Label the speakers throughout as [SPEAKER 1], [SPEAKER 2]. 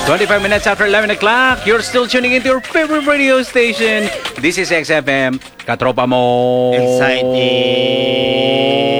[SPEAKER 1] 25 minutes after 11 o'clock, you're still tuning into your favorite radio station. This is XFM, Katropa Mo.
[SPEAKER 2] Exciting.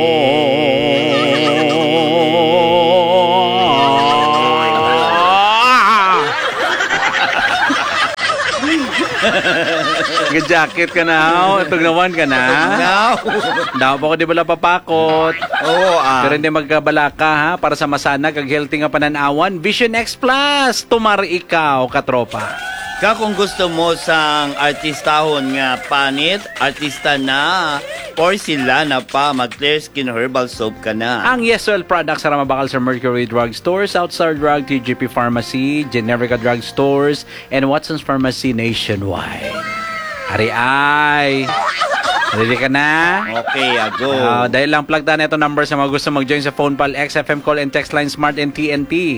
[SPEAKER 1] Nag-jacket ka na, itog naman ka na. Daw pa ko di bala papakot.
[SPEAKER 2] Oo,
[SPEAKER 1] Pero hindi magkabala ka ha, para sa masana, kag-healthy nga pananawan. Vision X Plus, tumar ikaw, katropa.
[SPEAKER 2] Kung gusto mo sang artistahon nga panit, artista na, or sila na pa, mag-clear skin herbal soap ka na.
[SPEAKER 1] Ang Yeswell products sa Ramabakal sa Mercury Drug Stores, Outstar Drug, TGP Pharmacy, Generica Drug Stores, and Watson's Pharmacy nationwide. Hari ay. Ready ka na?
[SPEAKER 2] Okay, go.
[SPEAKER 1] Dahil lang plug na ito numbers sa mga gusto mag-join sa phone pal, XFM call and text line Smart and TNT.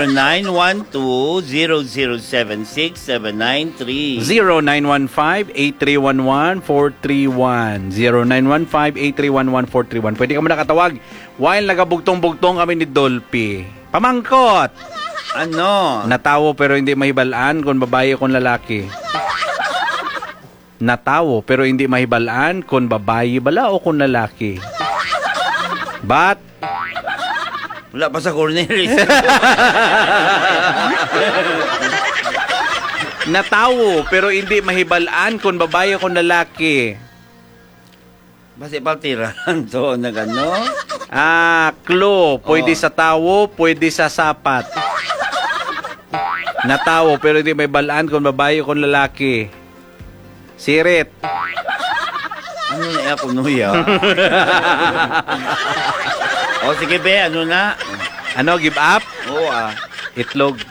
[SPEAKER 2] 0912-0076-793.
[SPEAKER 1] 0915-8311-431. 0915-8311-431. Pwede ka mo nakatawag while nagabugtong-bugtong kami ni Dolphy. Pamangkot!
[SPEAKER 2] Ano?
[SPEAKER 1] Natawo pero hindi mahibalaan kung babae o kung lalaki. Natawo pero hindi mahibalaan kung babae bala o kung lalaki. But
[SPEAKER 2] Wala pa sa Cornelis.
[SPEAKER 1] natawo pero hindi mahibalaan kung babae o kung lalaki.
[SPEAKER 2] Basi paltiran to na gano.
[SPEAKER 1] Klo, pwede sa tawo, pwede sa sapat. Natawo pero hindi mahibalaan kung babae o kung lalaki. Sirit.
[SPEAKER 2] Ano na ako nuya? O sige be, ano na?
[SPEAKER 1] Ano, give up?
[SPEAKER 2] Oo
[SPEAKER 1] Itlog.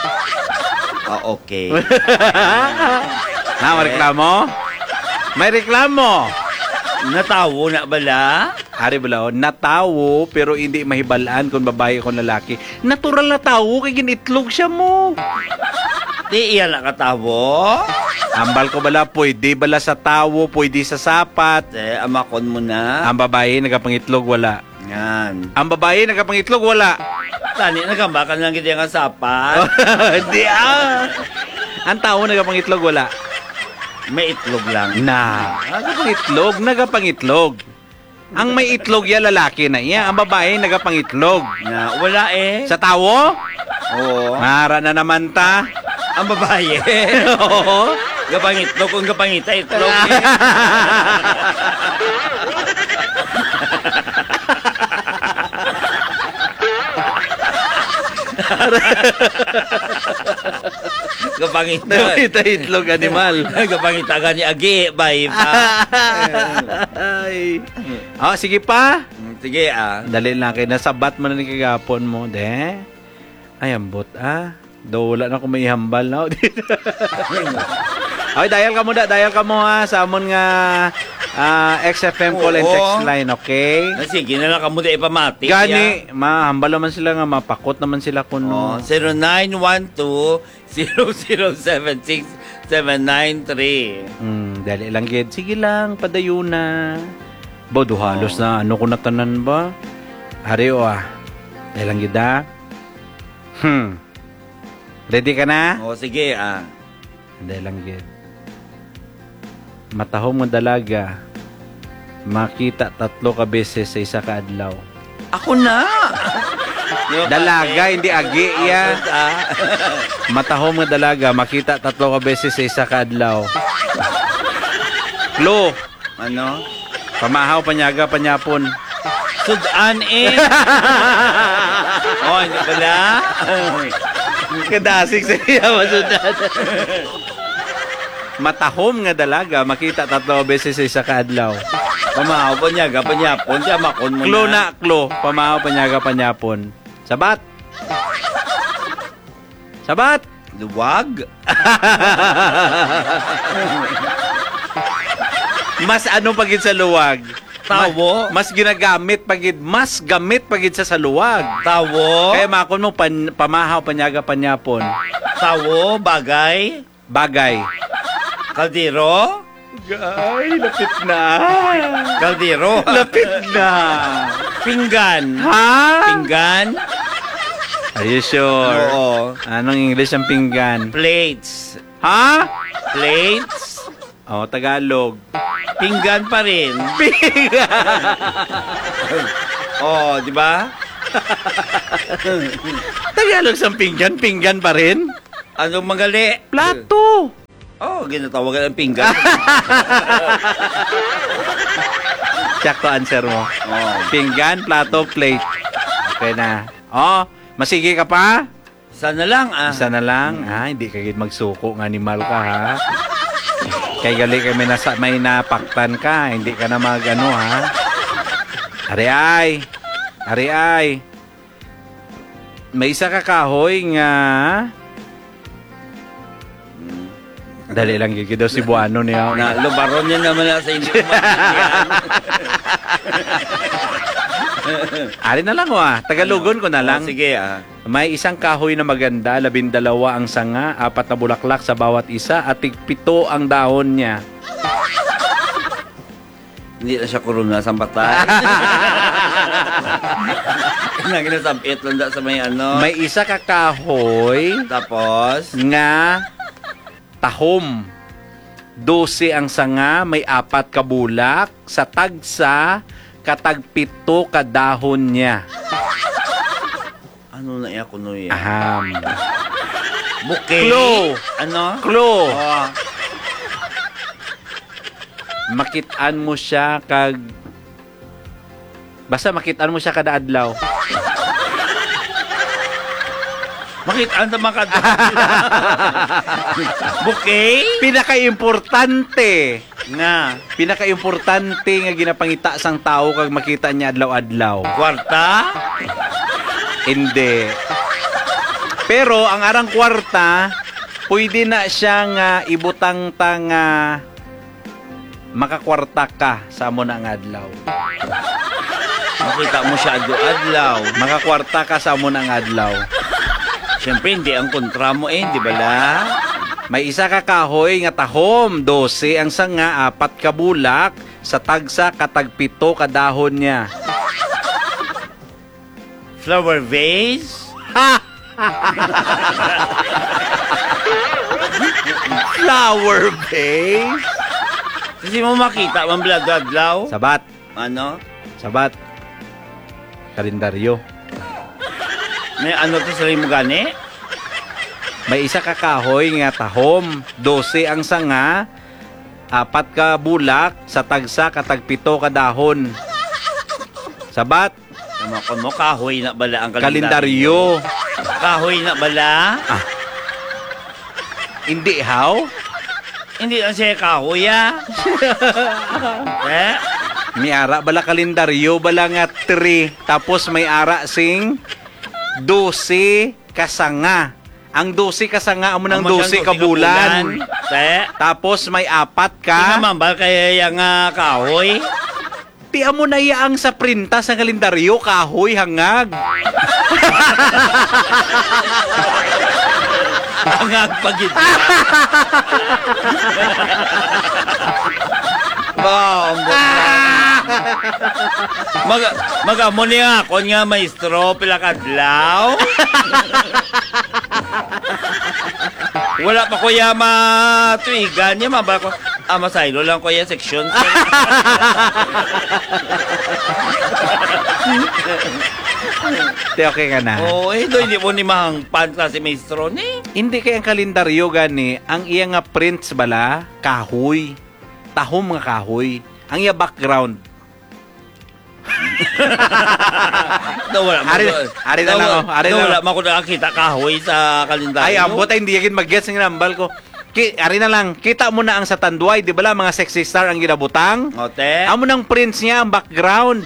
[SPEAKER 2] Okay.
[SPEAKER 1] May reklamo? May reklamo.
[SPEAKER 2] Natawo na bala?
[SPEAKER 1] Hari bala, natawo pero hindi mahibalaan kung babae o kung lalaki. Natural na tawo, kaya ginitlog siya mo.
[SPEAKER 2] Di iyan nakatawo?
[SPEAKER 1] Ambal ko bala, pwede bala sa tawo, pwede sa sapat.
[SPEAKER 2] Amakon mo na.
[SPEAKER 1] Ang babae, nagapangitlog, wala.
[SPEAKER 2] Yan.
[SPEAKER 1] Ang babae, nagapangitlog, wala.
[SPEAKER 2] Tani, nagambakan lang kita nga sapat.
[SPEAKER 1] Hindi Ang tao, nagapangitlog, wala.
[SPEAKER 2] May itlog lang.
[SPEAKER 1] Nagapangitlog. Ang may itlog ya lalaki na iya. Ang babae, nagapangitlog.
[SPEAKER 2] Na, wala
[SPEAKER 1] Sa tawo?
[SPEAKER 2] Oo.
[SPEAKER 1] Mara na naman ta.
[SPEAKER 2] Ang babae.
[SPEAKER 1] Oo.
[SPEAKER 2] Gapangitlog kung gapangita, itlog. Gapangita.
[SPEAKER 1] Itlog animal.
[SPEAKER 2] Gapangita ka ni Agi, bay pa.
[SPEAKER 1] Sige pa.
[SPEAKER 2] Sige
[SPEAKER 1] Dali lang kayo. Nasabat mo na ni kagapon mo. Ay, ambot Do wala na kung may hambal na. Okay, dial ka mo ha. Sa amon nga XFM call and text line, okay?
[SPEAKER 2] Sige na lang kamo di ipamatik.
[SPEAKER 1] Gani, mahambal naman sila nga, mapakot naman sila kung
[SPEAKER 2] 0912-0076-793.
[SPEAKER 1] Dali lang gid. Sige lang, padayon na. Bodo halos na ano ko natanan ba? Hari Dali lang gid Ready ka na?
[SPEAKER 2] Sige
[SPEAKER 1] Dali lang gid. Matahom nga dalaga, makita 3 ka beses sa isa ka adlaw.
[SPEAKER 2] Ako na!
[SPEAKER 1] Dalaga, hindi agi yan. Matahom nga dalaga, makita 3 ka beses sa isa ka adlaw. Klo.
[SPEAKER 2] Ano?
[SPEAKER 1] Pamahaw, panyaga, panyapon.
[SPEAKER 2] Sudan hindi pala.
[SPEAKER 1] Kadasig sa iya, masudan. Matahom nga dalaga, makita 3 beses sa isa ka adlaw.
[SPEAKER 2] Pamahaw, panyaga, panyapon. Diya makon mo
[SPEAKER 1] Klo na, klo. Pamahaw, panyaga, panyapon. Sabat. Sabat.
[SPEAKER 2] Luwag.
[SPEAKER 1] Mas ano pagid sa luwag?
[SPEAKER 2] Tawo.
[SPEAKER 1] Mas ginagamit pagid, mas gamit pagid sa luwag.
[SPEAKER 2] Tawo.
[SPEAKER 1] Kaya makon mo pamahaw, panyaga, panyapon.
[SPEAKER 2] Tawo, bagay.
[SPEAKER 1] Bagay.
[SPEAKER 2] Kaldero.
[SPEAKER 1] Ay, lapit na.
[SPEAKER 2] Kaldero.
[SPEAKER 1] Lapit na.
[SPEAKER 2] Pinggan.
[SPEAKER 1] Ha?
[SPEAKER 2] Pinggan.
[SPEAKER 1] Are you sure?
[SPEAKER 2] Oo.
[SPEAKER 1] Anong English ang pinggan?
[SPEAKER 2] Plates.
[SPEAKER 1] Ha?
[SPEAKER 2] Plates.
[SPEAKER 1] Oh, Tagalog.
[SPEAKER 2] Pinggan pa rin. Oh, di ba?
[SPEAKER 1] Tagalog sa pinggan, pinggan pa rin?
[SPEAKER 2] Anong magali?
[SPEAKER 1] Plato.
[SPEAKER 2] Oh, ginatawagan ang pinggan.
[SPEAKER 1] Check to answer mo.
[SPEAKER 2] Oh.
[SPEAKER 1] Pinggan, plato, plate. Okay na. Oh, masige ka pa?
[SPEAKER 2] Sana lang ah.
[SPEAKER 1] Isa na lang. Hindi ka magsuko nga ni Mal ka, ha? Kay gali kami may napaktan ka. Hindi ka na mag-ano, ha? Ari ay. May isa ka kahoy nga. Dali lang gigi daw si Buano niya.
[SPEAKER 2] Na lubaron niya naman na sa hindi ko maintindihan.
[SPEAKER 1] Ari na lang Tagalugon ko na lang.
[SPEAKER 2] Oh, sige ah.
[SPEAKER 1] May isang kahoy na maganda, 12 ang sanga, 4 na bulaklak sa bawat isa, at 7 ang dahon niya.
[SPEAKER 2] Hindi na siya kuruna sa batay. Naginasabit lang sa may ano.
[SPEAKER 1] May isa ka kahoy
[SPEAKER 2] Tapos,
[SPEAKER 1] nga tahom. 12 ang sanga, may 4 ka bulak, sa tagsa, katag 7 ka dahon niya.
[SPEAKER 2] ano na iya kuno yan?
[SPEAKER 1] Aham.
[SPEAKER 2] Bouquet?
[SPEAKER 1] Clue.
[SPEAKER 2] Ano?
[SPEAKER 1] Clue.
[SPEAKER 2] Oh.
[SPEAKER 1] Makitaan mo siya kag... Basta makitaan mo siya kada adlaw.
[SPEAKER 2] Makitaan sa mga Bouquet?
[SPEAKER 1] Pinaka-importante.
[SPEAKER 2] Nga.
[SPEAKER 1] Pinaka-importante nga ginapangita sang tao kag makita niya adlaw-adlaw.
[SPEAKER 2] Kwarta?
[SPEAKER 1] Hindi. Pero ang arang kwarta, pwede na siya nga ibutang tanga makakwarta ka sa mo na nga adlaw.
[SPEAKER 2] Makita mo siya adlaw.
[SPEAKER 1] Makakwarta ka sa mo na nga adlaw.
[SPEAKER 2] Siyempre, hindi ang kontra mo di ba la?
[SPEAKER 1] May isa ka kahoy nga tahom, 12 ang sanga, 4 ka bulak, sa tagsa katag 7 ka dahon niya.
[SPEAKER 2] Flower vase?
[SPEAKER 1] Ha! Flower vase?
[SPEAKER 2] Kasi mo makita, mamblad adlaw.
[SPEAKER 1] Sabat.
[SPEAKER 2] Ano?
[SPEAKER 1] Sabat. Kalendaryo.
[SPEAKER 2] May ano to sa mo gani?
[SPEAKER 1] May isa ka kahoy nga tahom, 12 ang sanga, 4 ka bulak, sa tagsa katag 7 ka dahon. Sabat.
[SPEAKER 2] Namakon mo, kahoy na bala ang
[SPEAKER 1] Kalendaryo.
[SPEAKER 2] Kahoy na bala?
[SPEAKER 1] Hindi how?
[SPEAKER 2] Hindi lang siya kahoy
[SPEAKER 1] May ara bala kalendaryo bala nga 3, tapos may ara sing 12 kasanga. Ang 12 kasanga amo ng 12 ka bulan. Tapos may 4 ka.
[SPEAKER 2] Di naman ba kaya yung kahoy?
[SPEAKER 1] Ti amo na yaang sa printa sa kalendaryo kahoy hangag.
[SPEAKER 2] Hangag pagid. Mag-amo niya ako nga maestro pila kadlaw. Wala pa ko ya matuigan niya mabala ko. Masaylo lang ko ya section.
[SPEAKER 1] Te okay ka na.
[SPEAKER 2] Hindi mo ni mahangpan klase maestro ni.
[SPEAKER 1] Hindi kay ang kalendaryo gani, ang iya nga prints bala kahoy. Tahom nga kahoy. Ang iya background. Ari na lang.
[SPEAKER 2] Wala mo ko nakakita kahoy sa kalendaryo.
[SPEAKER 1] Ay, ambot ay hindi yakin mag-gets ng nambal ko. Ari na lang, kita mo na ang sa Tanduay, di ba la, mga sexy star ang ginabutang?
[SPEAKER 2] Ote.
[SPEAKER 1] Amo ng prints niya, ang background.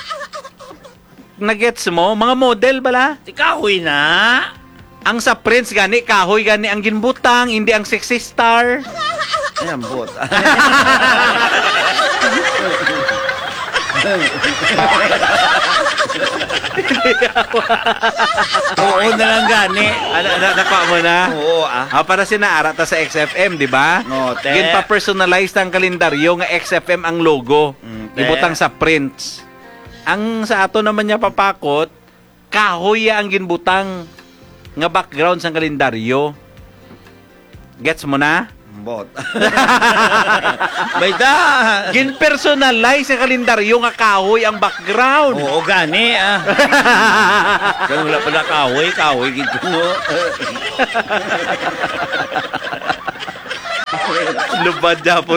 [SPEAKER 1] Nagets mo? Mga model bala?
[SPEAKER 2] Si kahoy na.
[SPEAKER 1] Ang sa prints gani, kahoy gani ang ginbutang, hindi ang sexy star.
[SPEAKER 2] Ay, ambot. Oo na lang gani.
[SPEAKER 1] Nakuha mo na?
[SPEAKER 2] Oo
[SPEAKER 1] Para sinaara ta sa XFM, di ba?
[SPEAKER 2] Ote.
[SPEAKER 1] Gin pa personalized ang kalendaryo nga XFM ang logo. Ibutang sa prints. Ang sa ato naman niya papakot, kahoy ang ginbutang. nga background sa kalendaryo. Gets mo na?
[SPEAKER 2] Bot. Bayda.
[SPEAKER 1] Gin-personalize sa kalendaryo nga kahoy ang background.
[SPEAKER 2] Oo, gani ah. Ganun wala pala kahoy gito no.
[SPEAKER 1] Lubad Japon.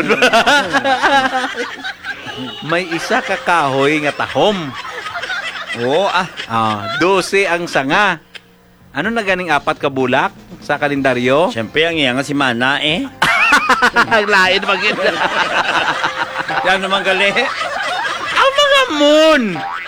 [SPEAKER 1] May isa ka kahoy nga tahom.
[SPEAKER 2] Oo ah.
[SPEAKER 1] 12 ang sanga. Ano na ganing 4 ka bulak sa kalendaryo?
[SPEAKER 2] Siyempre ang iya nga si Mana eh.
[SPEAKER 1] Ang lain magin.
[SPEAKER 2] Yan naman gali.
[SPEAKER 1] Ang mga moon.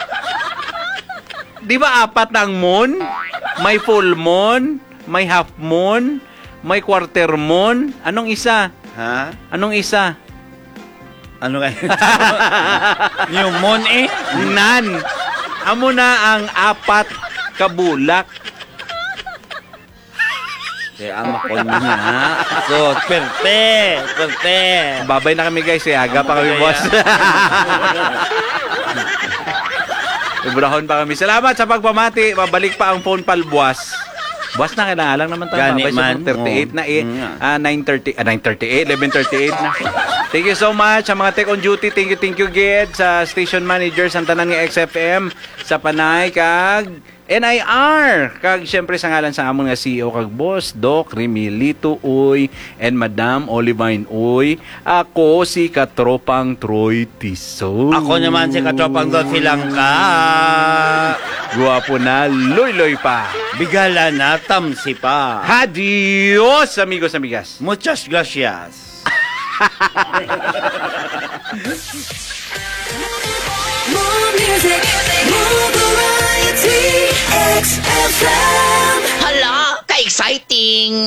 [SPEAKER 1] Di ba 4 na ang moon? May full moon, may half moon, may quarter moon. Anong isa?
[SPEAKER 2] Ha?
[SPEAKER 1] Anong isa?
[SPEAKER 2] Ano kaya? New moon eh.
[SPEAKER 1] Nan. Amo na ang 4 ka bulak.
[SPEAKER 2] Kaya amakon niya. So, perte.
[SPEAKER 1] Babay na kami guys, aga pa kami boss. Ibrahon pa kami. Salamat sa pagpamati. Mabalik pa ang phone palbuas. Buwas na kailangan naman tayo.
[SPEAKER 2] Gani man.
[SPEAKER 1] 38 na 9:38, 11:38 na. Thank you so much sa mga tech on duty. Thank you Gid sa station manager sa tanan ng XFM sa Panay kag NIR kag syempre sa ngalan sa amon nga CEO kag boss Doc Remilito Uy and Madam Olivine Uy. Ako si Katropang Troy Tiso.
[SPEAKER 2] Ako naman si Katropang Don Filangka.
[SPEAKER 1] Guwapo na, loy-loy pa.
[SPEAKER 2] Bigala na, tamsi pa.
[SPEAKER 1] Adios, amigos, amigas.
[SPEAKER 2] Muchas gracias.
[SPEAKER 3] More music, more variety. XFM.
[SPEAKER 4] Hala, ka-exciting!